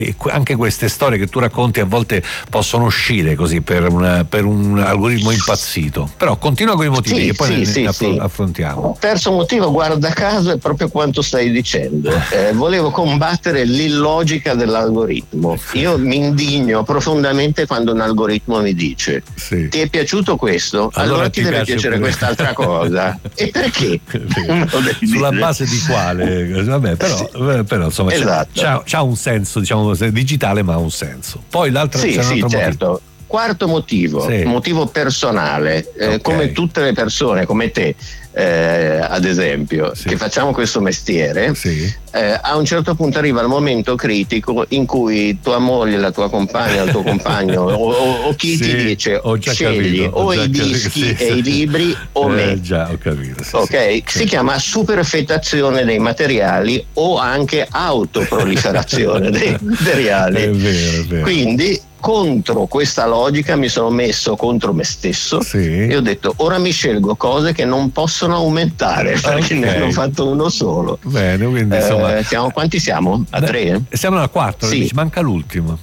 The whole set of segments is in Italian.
anche queste storie che tu racconti a volte possono uscire così per un algoritmo impazzito, però continua con i motivi che poi affrontiamo. Terzo motivo, guarda caso, è proprio quanto stai dicendo. Volevo combattere l'illogica dell'algoritmo. Io mi indigno profondamente quando un algoritmo mi dice ti è piaciuto questo? Allora ti deve piacere quest'altra cosa. E perché? Sulla base di quale? Vabbè, però insomma esatto. c'ha un senso, diciamo, digitale, ma ha un senso. Poi l'altro c'è un altro certo. motivo. Quarto motivo personale, come tutte le persone, come te ad esempio, che facciamo questo mestiere, a un certo punto arriva il momento critico in cui tua moglie, la tua compagna, il tuo compagno o chi ti dice scegli o i dischi e i libri o me. Già, ho capito. Si chiama superfetazione dei materiali o anche autoproliferazione dei materiali. È vero. Quindi contro questa logica mi sono messo contro me stesso e ho detto ora mi scelgo cose che non possono aumentare perché ne hanno fatto uno solo. Bene, quindi insomma quanti siamo? A 3? Siamo a 4, manca l'ultimo.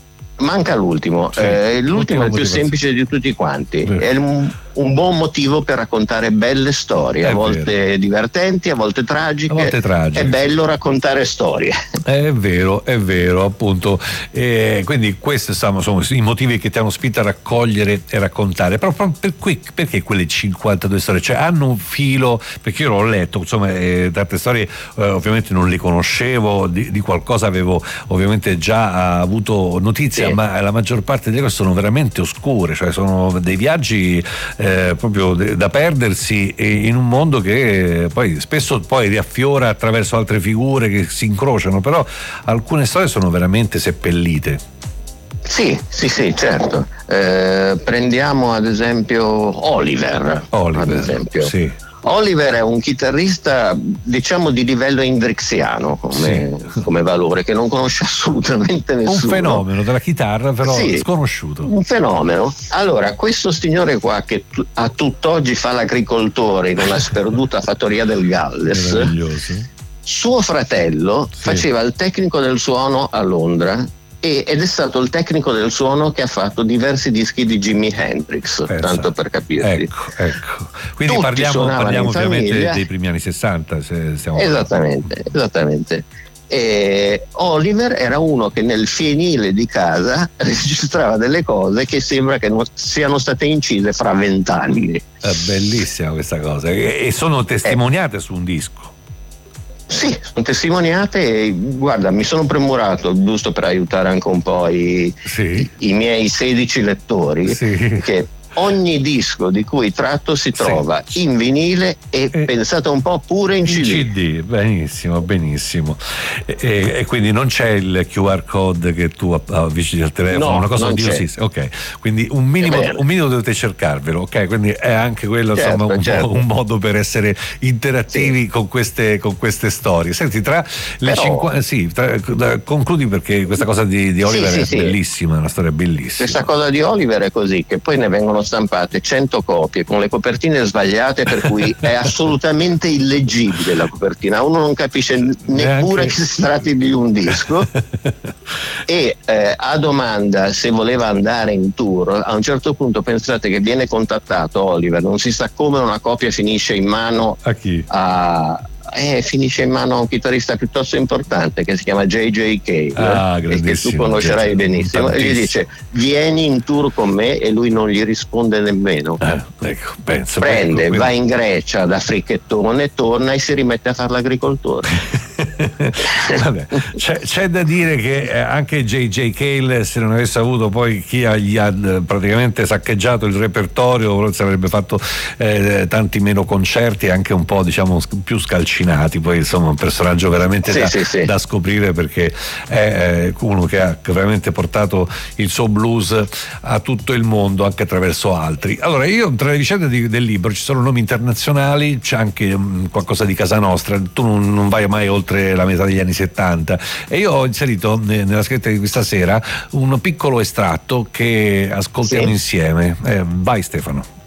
L'ultimo è il più semplice di tutti quanti. È un buon motivo per raccontare belle storie, a volte divertenti, a volte tragiche. È bello raccontare storie. È vero, appunto. Quindi questi sono i motivi che ti hanno spinto a raccogliere e raccontare. Però perché quelle 52 storie? Cioè hanno un filo, perché io l'ho letto, insomma, tante storie ovviamente non le conoscevo, di qualcosa avevo ovviamente già avuto notizia, ma la maggior parte di queste sono veramente oscure, cioè sono dei viaggi proprio da perdersi in un mondo che poi spesso riaffiora attraverso altre figure che si incrociano, però alcune storie sono veramente seppellite. Sì, certo. Prendiamo ad esempio Oliver. Ad esempio. Oliver è un chitarrista, diciamo, di livello hendrixiano come valore, che non conosce assolutamente nessuno. Un fenomeno della chitarra, però sconosciuto. Un fenomeno. Allora, questo signore qua che a tutt'oggi fa l'agricoltore in una sperduta fattoria del Galles, meraviglioso. Suo fratello faceva il tecnico del suono a Londra ed è stato il tecnico del suono che ha fatto diversi dischi di Jimi Hendrix, tanto per capirti. Ecco. Quindi parliamo ovviamente dei primi anni 60. Esattamente. E Oliver era uno che nel fienile di casa registrava delle cose che sembra che non siano state incise fra 20 anni. È bellissima questa cosa, e sono testimoniate su un disco. Sì, sono testimoniate e guarda, mi sono premurato, giusto per aiutare anche un po' i miei 16 lettori, che ogni disco di cui tratto si trova in vinile e pensate un po' pure in CD. Benissimo. E quindi non c'è il QR code che tu avvicini al telefono, una cosa di così. Ok, quindi un minimo dovete cercarvelo, ok? Quindi è anche quello, un modo per essere interattivi con queste storie. Senti, tra le 50 concludi, perché questa cosa di Oliver è bellissima, una storia bellissima. Questa cosa di Oliver è così, che poi ne vengono stampate 100 copie con le copertine sbagliate, per cui è assolutamente illeggibile la copertina, uno non capisce neppure che si tratti di un disco. E a domanda se voleva andare in tour, a un certo punto pensate che viene contattato Oliver, non si sa come, una copia finisce in mano a chi? Finisce in mano a un chitarrista piuttosto importante che si chiama J.J. Cale, e che tu conoscerai benissimo, e gli dice vieni in tour con me, e lui non gli risponde nemmeno. Prende, va in Grecia da fricchettone, torna e si rimette a fare l'agricoltore. Vabbè, c'è da dire che anche J.J. Cale, se non avesse avuto poi chi gli ha praticamente saccheggiato il repertorio, sarebbe fatto tanti meno concerti e anche un po', diciamo, più scalcinati. Poi insomma un personaggio veramente da scoprire, perché è uno che ha veramente portato il suo blues a tutto il mondo, anche attraverso altri. Allora, io tra le vicende del libro ci sono nomi internazionali, c'è anche qualcosa di casa nostra. Tu non vai mai oltre la metà degli anni 70, e io ho inserito nella scritta di questa sera un piccolo estratto che ascoltiamo insieme. Vai Stefano.